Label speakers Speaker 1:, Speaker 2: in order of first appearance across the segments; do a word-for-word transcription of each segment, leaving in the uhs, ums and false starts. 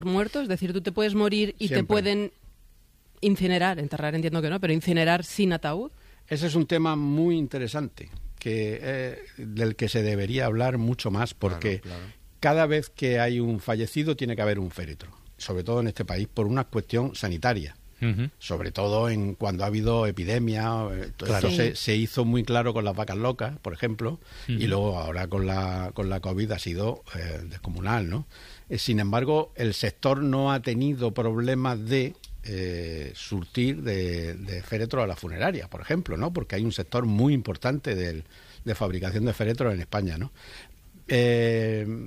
Speaker 1: muerto? Es decir, tú te puedes morir y
Speaker 2: Siempre.
Speaker 1: te pueden incinerar, enterrar entiendo que no, pero incinerar sin ataúd.
Speaker 2: Ese es un tema muy interesante, que eh, del que se debería hablar mucho más, porque
Speaker 3: Claro, claro.
Speaker 2: cada vez que hay un fallecido tiene que haber un féretro, sobre todo en este país, por una cuestión sanitaria.
Speaker 3: Uh-huh.
Speaker 2: Sobre todo en cuando ha habido epidemia, eh, todo
Speaker 3: Claro.
Speaker 2: esto
Speaker 1: Sí.
Speaker 2: se, se hizo muy claro con las vacas locas, por ejemplo,
Speaker 3: Uh-huh.
Speaker 2: y luego ahora con la con la COVID ha sido eh, descomunal, ¿no? Eh, sin embargo, el sector no ha tenido problemas de eh, surtir de, de féretros a la funeraria, por ejemplo, ¿no? Porque hay un sector muy importante del, de fabricación de féretros en España, ¿no? Eh,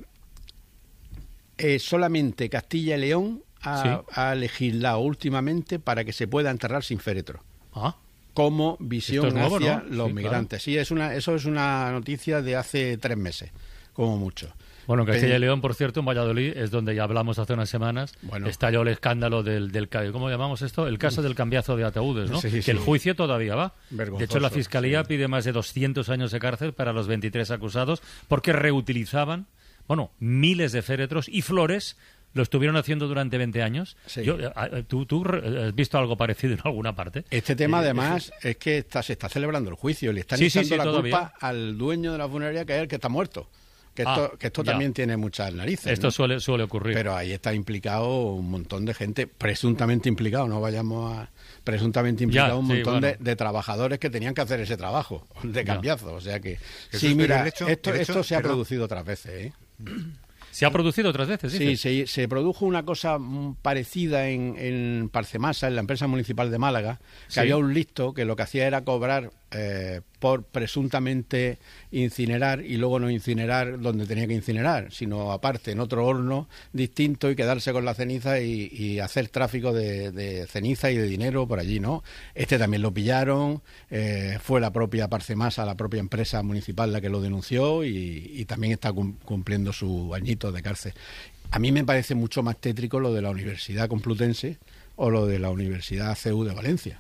Speaker 2: eh, solamente Castilla y León ha,
Speaker 3: Sí.
Speaker 2: ha legislado últimamente para que se pueda enterrar sin féretro,
Speaker 3: Ah,
Speaker 2: como visión
Speaker 3: Esto es nuevo,
Speaker 2: hacia
Speaker 3: ¿no?
Speaker 2: los
Speaker 3: Sí,
Speaker 2: migrantes. Sí, es una, eso es una noticia de hace tres meses, como mucho.
Speaker 3: bueno, en Castilla
Speaker 2: Pe-
Speaker 3: y León, por cierto, en Valladolid, es donde ya hablamos hace unas semanas,
Speaker 2: Bueno.
Speaker 3: estalló el escándalo del, del... ca- ¿Cómo llamamos esto? El caso del cambiazo de ataúdes, ¿no?
Speaker 2: Sí,
Speaker 3: que
Speaker 2: sí.
Speaker 3: el juicio todavía va.
Speaker 2: Vergonzoso,
Speaker 3: De hecho, la Fiscalía
Speaker 2: sí.
Speaker 3: pide más de doscientos años de cárcel para los veintitrés acusados porque reutilizaban, bueno, miles de féretros y flores. Lo estuvieron haciendo durante veinte años.
Speaker 2: Sí.
Speaker 3: Yo, eh, ¿tú, ¿Tú has visto algo parecido en alguna parte?
Speaker 2: Este tema,
Speaker 3: Eh,
Speaker 2: además, es que está, se está celebrando el juicio. Le están
Speaker 3: Sí, sí,
Speaker 2: echando
Speaker 3: sí,
Speaker 2: la
Speaker 3: todavía.
Speaker 2: culpa al dueño de la funeraria, que es el que está muerto. Que
Speaker 3: Ah,
Speaker 2: esto, que esto
Speaker 3: ya.
Speaker 2: también tiene muchas narices.
Speaker 3: Esto
Speaker 2: ¿no?
Speaker 3: suele, suele ocurrir.
Speaker 2: Pero ahí está implicado un montón de gente, presuntamente implicado, no vayamos a... Presuntamente implicado
Speaker 3: Ya,
Speaker 2: un
Speaker 3: sí,
Speaker 2: montón
Speaker 3: bueno.
Speaker 2: de, de trabajadores que tenían que hacer ese trabajo de
Speaker 3: Ya.
Speaker 2: cambiazo. O sea que...
Speaker 4: Jesús,
Speaker 2: sí,
Speaker 4: pero
Speaker 2: mira,
Speaker 4: el hecho-
Speaker 2: esto,
Speaker 4: el hecho-
Speaker 2: esto se ha
Speaker 4: perdón.
Speaker 2: producido otras veces, ¿eh?
Speaker 3: ¿Se ha producido otras veces?
Speaker 2: Sí,
Speaker 3: dices?
Speaker 2: se, se produjo una cosa mm, parecida en, en Parcemasa, en la empresa municipal de Málaga, que
Speaker 3: Sí.
Speaker 2: había un listo que lo que hacía era cobrar eh, por presuntamente incinerar y luego no incinerar donde tenía que incinerar, sino aparte en otro horno distinto y quedarse con la ceniza y, y hacer tráfico de, de ceniza y de dinero por allí, ¿no? Este también lo pillaron, eh, fue la propia Parcemasa, la propia empresa municipal la que lo denunció y, y también está cum- cumpliendo su añito de cárcel. A mí me parece mucho más tétrico lo de la Universidad Complutense o lo de la Universidad C E U de Valencia.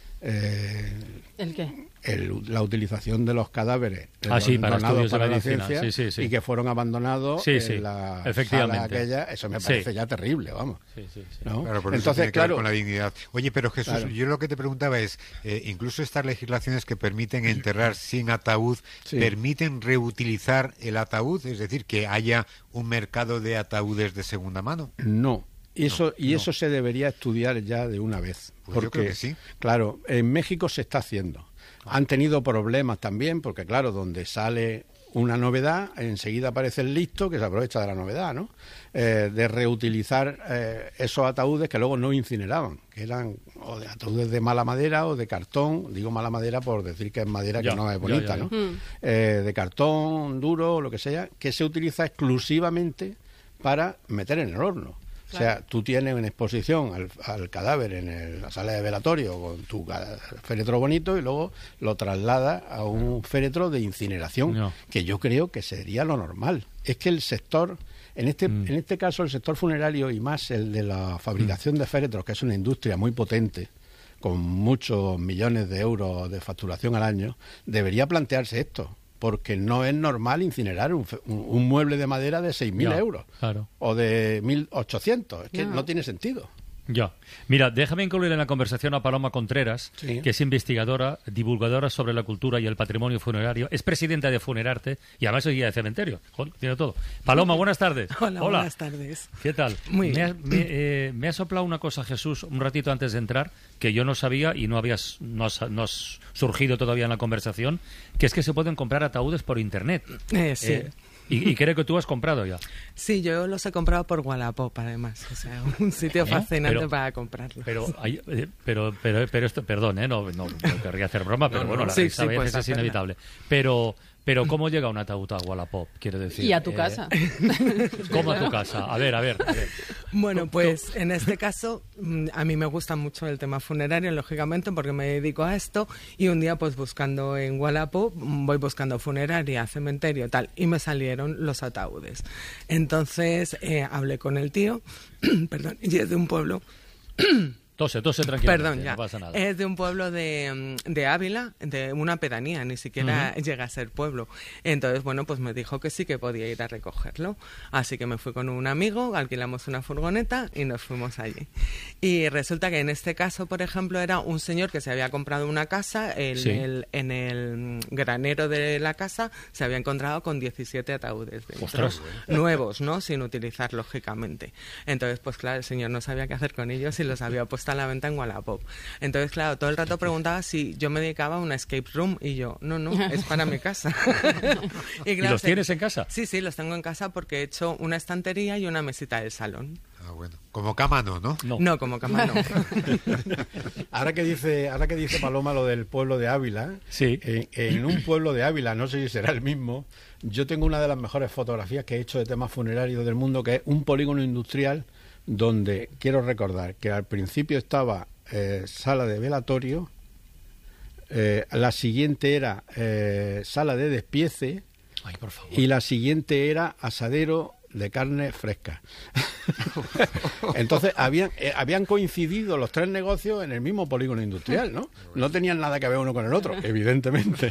Speaker 2: Eh,
Speaker 1: ¿El qué?
Speaker 2: el- la utilización de los cadáveres
Speaker 3: Ah, sí, para
Speaker 2: donados
Speaker 3: estudios de
Speaker 2: para la
Speaker 3: medicina.
Speaker 2: ciencia
Speaker 3: Sí, sí, sí.
Speaker 2: y que fueron abandonados
Speaker 3: Sí,
Speaker 2: en
Speaker 3: sí,
Speaker 2: la
Speaker 3: efectivamente.
Speaker 2: sala aquella, eso me
Speaker 3: Sí.
Speaker 2: parece ya terrible, vamos.
Speaker 3: Sí, sí, sí.
Speaker 2: ¿no?
Speaker 4: Claro, por eso
Speaker 2: Entonces,
Speaker 4: tiene que ver
Speaker 2: claro,
Speaker 4: con la dignidad. Oye, pero Jesús,
Speaker 2: Claro.
Speaker 4: yo lo que te preguntaba es, eh, incluso estas legislaciones que permiten enterrar sin ataúd,
Speaker 2: Sí.
Speaker 4: ¿permiten reutilizar el ataúd? Es decir, que haya un mercado de ataúdes de segunda mano.
Speaker 2: no. Y eso,
Speaker 4: No,
Speaker 2: y
Speaker 4: no.
Speaker 2: eso se debería estudiar ya de una vez.
Speaker 4: Pues yo
Speaker 2: porque,
Speaker 4: creo que sí.
Speaker 2: claro, en México se está haciendo. Han tenido problemas también, porque claro, donde sale una novedad, enseguida aparece el listo que se aprovecha de la novedad, ¿no? Eh, de reutilizar eh, esos ataúdes que luego no incineraban, que eran o de ataúdes de mala madera o de cartón, digo mala madera por decir que es madera
Speaker 3: Ya,
Speaker 2: que no es
Speaker 3: ya,
Speaker 2: bonita,
Speaker 3: ya, ya.
Speaker 2: ¿no?
Speaker 1: Mm.
Speaker 2: Eh, de cartón duro o lo que sea, que se utiliza exclusivamente para meter en el horno. O sea, tú tienes una exposición al, al cadáver en el- la sala de velatorio con tu ca- féretro bonito y luego lo trasladas a un féretro de incineración,
Speaker 3: No.
Speaker 2: que yo creo que sería lo normal. Es que el sector, en este,
Speaker 3: Mm.
Speaker 2: en este caso el sector funerario y más el de la fabricación de féretros, que es una industria muy potente, con muchos millones de euros de facturación al año, debería plantearse esto. Porque no es normal incinerar un, fe- un- un mueble de madera de seis mil
Speaker 3: Ya,
Speaker 2: euros
Speaker 3: claro.
Speaker 2: o de mil ochocientos. Es que
Speaker 1: No.
Speaker 2: no tiene sentido.
Speaker 3: Ya. Mira, déjame incluir en la conversación a Paloma Contreras,
Speaker 2: Sí.
Speaker 3: que es investigadora, divulgadora sobre la cultura y el patrimonio funerario, es presidenta de Funerarte y además es guía de cementerio. Joder, tiene todo. Paloma, buenas tardes.
Speaker 5: Hola, buenas tardes.
Speaker 3: ¿Qué tal?
Speaker 5: Muy
Speaker 3: me, ha,
Speaker 5: bien.
Speaker 3: me, eh, me ha soplado una cosa, Jesús, un ratito antes de entrar, que yo no sabía y no habías no has, no has surgido todavía en la conversación, que es que se pueden comprar ataúdes por internet.
Speaker 5: Eh, sí.
Speaker 3: Eh, y, y creo que tú has comprado ya.
Speaker 5: Sí, yo los he comprado por Wallapop, además. O sea, un sitio fascinante
Speaker 3: Pero-
Speaker 5: para comprarlos.
Speaker 3: Pero, hay- eh, pero, pero, pero esto, perdón, ¿eh? no, no, no querría hacer broma, pero
Speaker 5: No,
Speaker 3: bueno,
Speaker 5: no.
Speaker 3: la
Speaker 5: Sí,
Speaker 3: risa
Speaker 5: sí,
Speaker 3: a veces
Speaker 5: puedes
Speaker 3: es
Speaker 5: hacerla.
Speaker 3: inevitable. Pero, pero ¿cómo llega un ataúd a Wallapop? Quiero decir.
Speaker 1: Y a tu
Speaker 3: Eh,
Speaker 1: casa.
Speaker 3: ¿Cómo a tu casa? A ver, a ver. A ver.
Speaker 5: Bueno, pues en este caso mm, a mí me gusta mucho el tema funerario, lógicamente, porque me dedico a esto y un día pues buscando en Wallapop, mm, voy buscando funeraria, cementerio, tal, y me salieron los ataúdes. Entonces eh, hablé con el tío, perdón, y es de un pueblo
Speaker 3: Tose, tose tranquilamente,
Speaker 5: Perdón, ya.
Speaker 3: no pasa nada.
Speaker 5: Es de un pueblo de, de Ávila, de una pedanía, ni siquiera uh-huh. llega a ser pueblo. Entonces, bueno, pues me dijo que sí que podía ir a recogerlo. Así que me fui con un amigo, alquilamos una furgoneta y nos fuimos allí. Y resulta que en este caso, por ejemplo, era un señor que se había comprado una casa, en, sí. el, en el granero de la casa se había encontrado con diecisiete ataúdes dentro,
Speaker 3: Ostras.
Speaker 5: nuevos, ¿no? Sin utilizar, lógicamente. Entonces, pues claro, el señor no sabía qué hacer con ellos y los había puesto a la venta en Wallapop. Entonces, claro, todo el rato preguntaba si yo me dedicaba a una escape room y yo, no, no, es para mi casa.
Speaker 3: y, claro, ¿Y los se... tienes en casa?
Speaker 5: Sí, sí, los tengo en casa porque he hecho una estantería y una mesita del salón.
Speaker 4: Ah, bueno. Como cama no, ¿no?
Speaker 5: No, no como cama no.
Speaker 2: ahora que dice, ahora que dice Paloma lo del pueblo de Ávila,
Speaker 3: sí.
Speaker 2: en, en un pueblo de Ávila, no sé si será el mismo, yo tengo una de las mejores fotografías que he hecho de temas funerarios del mundo, que es un polígono industrial donde quiero recordar que al principio estaba eh, sala de velatorio, eh, la siguiente era eh, sala de despiece.
Speaker 3: Ay, por favor.
Speaker 2: Y la siguiente era asadero de carne fresca. Entonces habían eh, habían coincidido los tres negocios en el mismo polígono industrial, ¿no? No tenían nada que ver uno con el otro, evidentemente.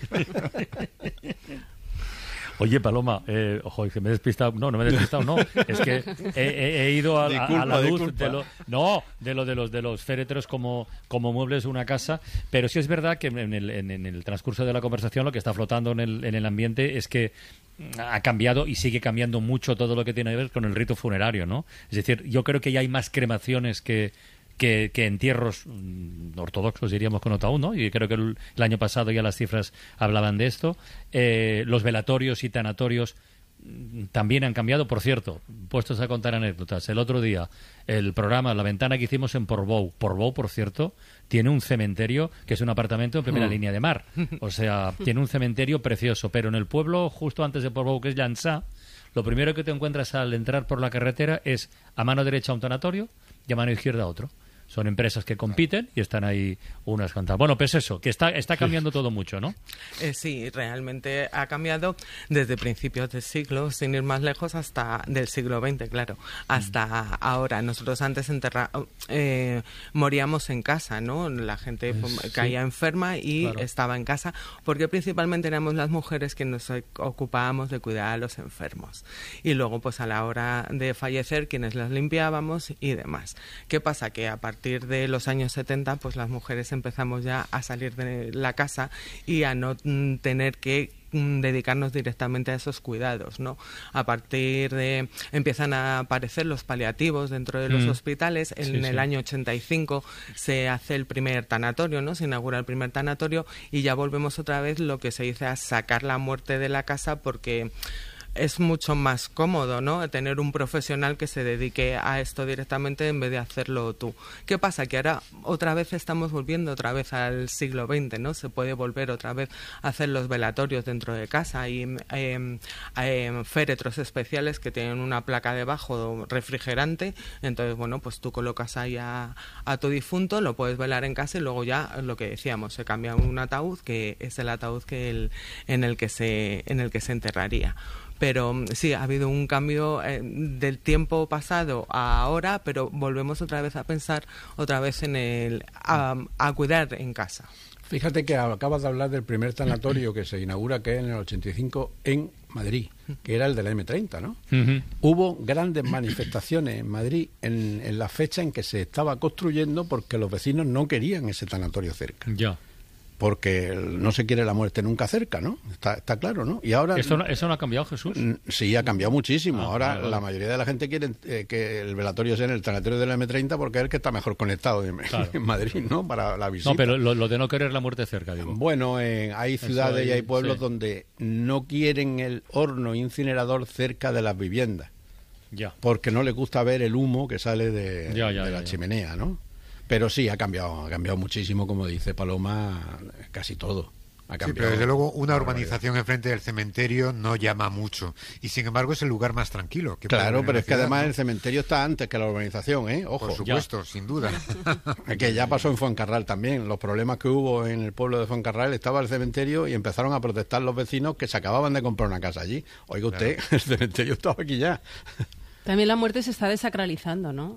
Speaker 3: Oye, Paloma, eh, ojo, que me he despistado. No, no me he despistado, no. Es que he, he, he ido a,
Speaker 2: disculpa,
Speaker 3: a la luz
Speaker 2: disculpa.
Speaker 3: de lo, no, de lo de los de los féretros como, como muebles de una casa. Pero sí es verdad que en el, en, en el transcurso de la conversación lo que está flotando en el, en el ambiente es que ha cambiado y sigue cambiando mucho todo lo que tiene que ver con el rito funerario, ¿no? Es decir, yo creo que ya hay más cremaciones que Que, que entierros mm, ortodoxos, diríamos, con ataúd, ¿no? Y creo que el, el año pasado ya las cifras hablaban de esto. Eh, los velatorios y tanatorios mm, también han cambiado. Por cierto, puestos a contar anécdotas, el otro día el programa La Ventana que hicimos en Portbou, Portbou, por cierto, tiene un cementerio que es un apartamento en primera mm. línea de mar. O sea, tiene un cementerio precioso, pero en el pueblo justo antes de Portbou, que es Llançà, lo primero que te encuentras al entrar por la carretera es a mano derecha un tanatorio y a mano izquierda otro. Son empresas que compiten y están ahí unas cuantas. Bueno, pues eso, que está está cambiando todo mucho, ¿no?
Speaker 5: Eh, sí, realmente ha cambiado desde principios del siglo, sin ir más lejos, hasta del siglo veinte, claro, hasta mm. ahora. Nosotros antes enterra, eh, moríamos en casa, ¿no? La gente pues, sí. caía enferma y claro. estaba en casa, porque principalmente éramos las mujeres que nos ocupábamos de cuidar a los enfermos. Y luego, pues a la hora de fallecer, quienes las limpiábamos y demás. ¿Qué pasa? Que a partir A partir de los años setenta, pues las mujeres empezamos ya a salir de la casa y a no mm, tener que mm, dedicarnos directamente a esos cuidados, ¿no? A partir de empiezan a aparecer los paliativos dentro de los mm. hospitales. En sí, el sí. año ochenta y cinco se hace el primer tanatorio, ¿no? Se inaugura el primer tanatorio y ya volvemos otra vez lo que se dice a sacar la muerte de la casa, porque es mucho más cómodo, ¿no? Tener un profesional que se dedique a esto directamente en vez de hacerlo tú. ¿Qué pasa? Que ahora otra vez estamos volviendo otra vez al siglo veinte, ¿no? Se puede volver otra vez a hacer los velatorios dentro de casa. Hay eh, eh, féretros especiales que tienen una placa debajo refrigerante. Entonces, bueno, pues tú colocas ahí a, a tu difunto, lo puedes velar en casa y luego ya, lo que decíamos, se cambia un ataúd que es el ataúd que el, en el que se en el que se enterraría. Pero sí, ha habido un cambio eh, del tiempo pasado a ahora, pero volvemos otra vez a pensar otra vez en el a, a cuidar en casa.
Speaker 2: Fíjate que acabas de hablar del primer tanatorio que se inaugura, que es en el ochenta y cinco en Madrid, que era el de la eme treinta, ¿no? Uh-huh. Hubo grandes manifestaciones en Madrid en, en la fecha en que se estaba construyendo, porque los vecinos no querían ese tanatorio cerca.
Speaker 3: Ya.
Speaker 2: Porque no se quiere la muerte nunca cerca, ¿no? Está, está claro, ¿no? Y ahora
Speaker 3: ¿Eso no, ¿Eso no ha cambiado, Jesús?
Speaker 2: Sí, ha cambiado muchísimo. Ah, ahora vale, vale. La mayoría de la gente quiere eh, que el velatorio sea en el tanatorio de la eme treinta, porque es el que está mejor conectado en, claro. en Madrid, ¿no? Para la visita.
Speaker 3: No, pero lo, lo de no querer la muerte cerca, digo.
Speaker 2: Bueno, eh, hay ciudades hay, y hay pueblos sí. donde no quieren el horno incinerador cerca de las viviendas.
Speaker 3: Ya. Porque
Speaker 2: no les gusta ver el humo que sale de,
Speaker 3: ya, ya,
Speaker 2: de
Speaker 3: ya,
Speaker 2: la
Speaker 3: ya.
Speaker 2: chimenea, ¿no? Pero sí, ha cambiado, ha cambiado muchísimo, como dice Paloma, casi todo. Ha
Speaker 4: sí, pero desde luego una urbanización enfrente del cementerio no llama mucho. Y sin embargo es el lugar más tranquilo. Que
Speaker 2: claro, pero es que
Speaker 4: ciudad,
Speaker 2: además
Speaker 4: ¿no?
Speaker 2: el cementerio está antes que la urbanización, ¿eh? Ojo.
Speaker 4: Por supuesto,
Speaker 3: ya.
Speaker 4: sin duda.
Speaker 2: Que ya pasó en Fuencarral también. Los problemas que hubo en el pueblo de Fuencarral, estaba el cementerio y empezaron a protestar los vecinos que se acababan de comprar una casa allí. Oiga usted, claro. El cementerio estaba aquí ya.
Speaker 1: También la muerte se está desacralizando, ¿no?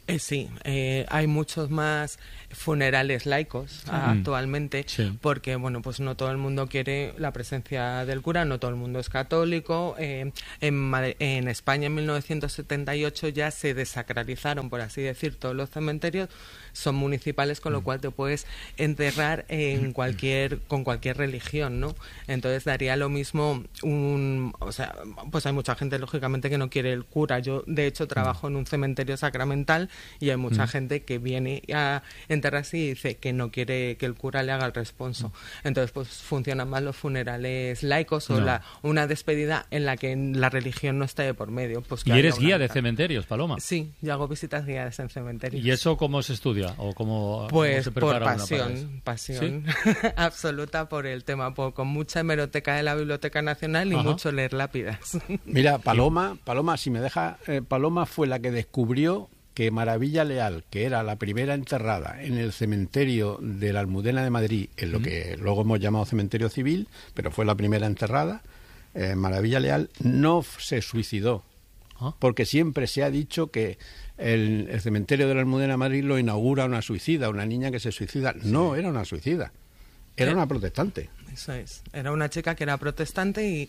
Speaker 5: Eh, sí, eh, hay muchos más funerales laicos ah,
Speaker 3: Mm.
Speaker 5: actualmente,
Speaker 3: Sí.
Speaker 5: porque bueno, pues no todo el mundo quiere la presencia del cura, no todo el mundo es católico. Eh, en, Madri- en España en mil novecientos setenta y ocho ya se desacralizaron, por así decir, todos los cementerios, son municipales, con lo cual te puedes enterrar en cualquier con cualquier religión, ¿no? Entonces daría lo mismo un, o sea, pues hay mucha gente lógicamente que no quiere el cura. Yo de hecho trabajo en un cementerio sacramental y hay mucha
Speaker 3: Mm.
Speaker 5: gente que viene a enterrarse y dice que no quiere que el cura le haga el responso. Entonces pues funcionan más los funerales laicos o
Speaker 3: No.
Speaker 5: la una despedida en la que la religión no esté de por medio. Pues que
Speaker 3: Y
Speaker 5: haya
Speaker 3: eres
Speaker 5: una
Speaker 3: guía de
Speaker 5: misa.
Speaker 3: cementerios, Paloma.
Speaker 5: Sí, yo hago visitas guiadas en cementerios.
Speaker 3: ¿Y eso cómo se estudia? ¿O cómo, cómo
Speaker 5: Pues
Speaker 3: se
Speaker 5: por
Speaker 3: prepara una para eso?
Speaker 5: pasión, pasión absoluta por el tema, por- con mucha hemeroteca de la Biblioteca Nacional y
Speaker 3: Ajá.
Speaker 5: mucho leer lápidas.
Speaker 2: Mira, Paloma, Paloma, si me deja, eh, Paloma fue la que descubrió que Maravilla Leal, que era la primera enterrada en el cementerio de la Almudena de Madrid, en lo que luego hemos llamado cementerio civil, pero fue la primera enterrada, eh, Maravilla Leal no f- se suicidó,
Speaker 3: Ah.
Speaker 2: porque siempre se ha dicho que el, el cementerio de la Almudena de Madrid lo inaugura una suicida, una niña que se suicida. No, era una suicida, era
Speaker 5: Eh.
Speaker 2: una protestante.
Speaker 5: Eso es. Era una chica que era protestante y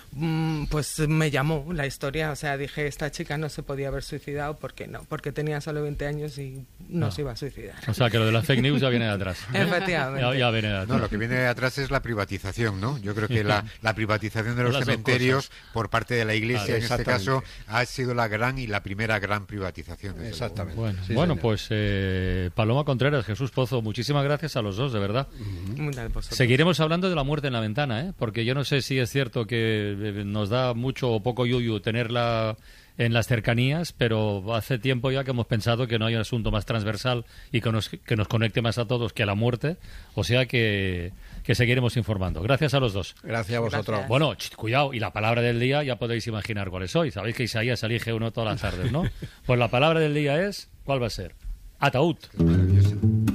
Speaker 5: mm, pues me llamó la historia. O sea, dije, esta chica no se podía haber suicidado. ¿Por qué no? Porque tenía solo veinte años y no,
Speaker 3: No.
Speaker 5: se iba a suicidar.
Speaker 3: O sea, que lo de las fake news ya viene de atrás.
Speaker 5: Efectivamente.
Speaker 3: Ya, ya viene de atrás.
Speaker 4: No, lo que viene de atrás es la privatización, ¿no? Yo creo que la, la privatización de los
Speaker 3: Las dos
Speaker 4: cementerios
Speaker 3: cosas.
Speaker 4: por parte de la Iglesia,
Speaker 2: Claro,
Speaker 4: en este caso,
Speaker 2: exactamente.
Speaker 4: ha sido la gran y la primera gran privatización. desde luego.
Speaker 2: Exactamente.
Speaker 3: Bueno,
Speaker 2: Sí,
Speaker 3: bueno
Speaker 2: señor.
Speaker 3: pues eh, Paloma Contreras, Jesús Pozo, muchísimas gracias a los dos, de verdad.
Speaker 5: Muchas vosotros.
Speaker 3: Seguiremos hablando de la muerte en la ventana, ¿eh? Porque yo no sé si es cierto que eh, nos da mucho o poco yuyu tenerla en las cercanías, pero hace tiempo ya que hemos pensado que no hay un asunto más transversal y que nos, que nos conecte más a todos que a la muerte, o sea que, que seguiremos informando. Gracias a los dos.
Speaker 2: Gracias a vosotros.
Speaker 5: Gracias.
Speaker 3: Bueno, ch, cuidado, y la palabra del día ya podéis imaginar cuál es hoy. Sabéis que Isaías elige uno todas las tardes, ¿no? Pues la palabra del día es, ¿cuál va a ser? Ataúd.
Speaker 4: Maravilloso.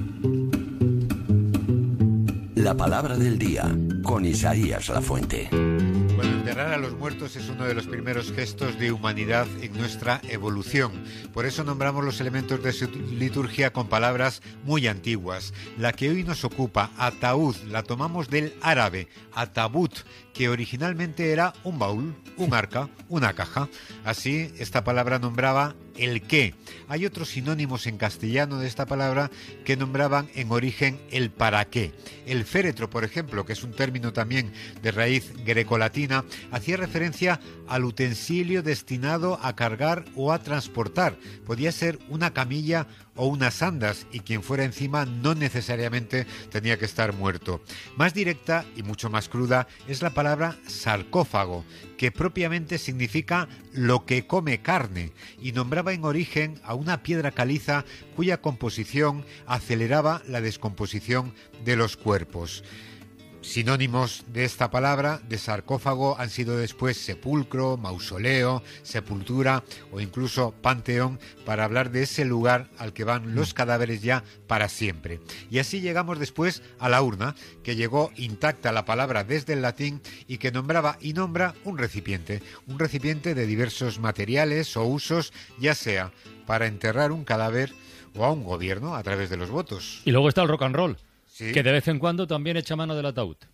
Speaker 6: La palabra del día con Isaías Lafuente.
Speaker 4: Bueno, enterrar a los muertos es uno de los primeros gestos de humanidad en nuestra evolución. Por eso nombramos los elementos de su liturgia con palabras muy antiguas. La que hoy nos ocupa, ataúd, la tomamos del árabe, atabut, que originalmente era un baúl, un arca, una caja. Así, esta palabra nombraba el qué. Hay otros sinónimos en castellano de esta palabra que nombraban en origen el para qué. El féretro, por ejemplo, que es un término también de raíz grecolatina, hacía referencia al utensilio destinado a cargar o a transportar. Podía ser una camilla o unas andas, y quien fuera encima no necesariamente tenía que estar muerto. Más directa y mucho más cruda es la palabra sarcófago, que propiamente significa lo que come carne, y nombraba en origen a una piedra caliza cuya composición aceleraba la descomposición de los cuerpos. Sinónimos de esta palabra, de sarcófago, han sido después sepulcro, mausoleo, sepultura o incluso panteón, para hablar de ese lugar al que van los cadáveres ya para siempre. Y así llegamos después a la urna, que llegó intacta la palabra desde el latín y que nombraba y nombra un recipiente, un recipiente de diversos materiales o usos, ya sea para enterrar un cadáver o a un gobierno a través de los votos.
Speaker 3: Y luego está el rock and roll,
Speaker 4: Sí.
Speaker 3: que de vez en cuando también echa mano del ataúd.